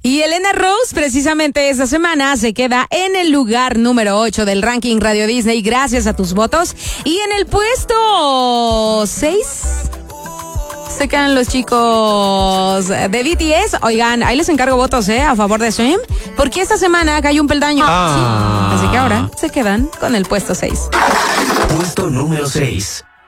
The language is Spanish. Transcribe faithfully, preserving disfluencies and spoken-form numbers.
Y Elena Rose, precisamente esta semana, se queda en el lugar número ocho del ranking Radio Disney gracias a tus votos. Y en el puesto seis se quedan los chicos de B T S. Oigan, ahí les encargo votos, ¿eh? A favor de Swim, porque esta semana cayó un peldaño. Ah. Sí. Así que ahora se quedan con el puesto seis. Puesto número seis.